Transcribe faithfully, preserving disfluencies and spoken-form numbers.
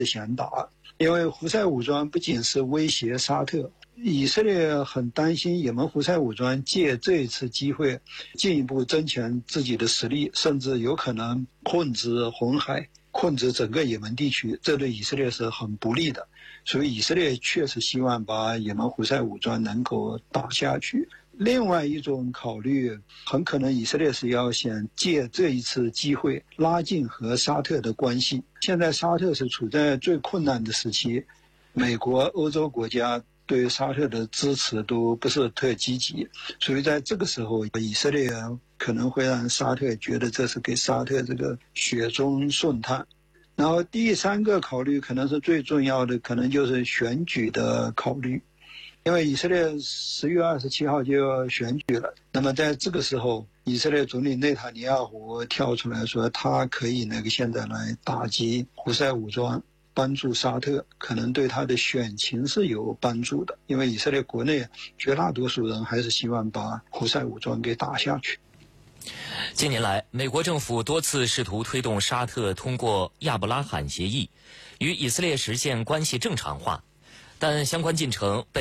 想打，因为胡塞武装不仅是威胁沙特，以色列很担心也门胡塞武装借这一次机会进一步增强自己的实力，甚至有可能控制红海，控制整个也门地区，这对以色列是很不利的。所以以色列确实希望把也门胡塞武装能够打下去。另外一种考虑，很可能以色列是要想借这一次机会拉近和沙特的关系。现在沙特是处在最困难的时期，美国、欧洲国家对沙特的支持都不是特积极，所以在这个时候，以色列可能会让沙特觉得这是给沙特这个雪中送炭。然后第三个考虑可能是最重要的，可能就是选举的考虑，因为以色列十月二十七号就要选举了。那么在这个时候，以色列总理内塔尼亚胡跳出来说，他可以那个现在来打击胡塞武装，帮助沙特，可能对他的选情是有帮助的。因为以色列国内绝大多数人还是希望把胡塞武装给打下去。 近年来，美国政府多次试图推动沙特通过亚伯拉罕协议与以色列实现关系正常化，但相关进程被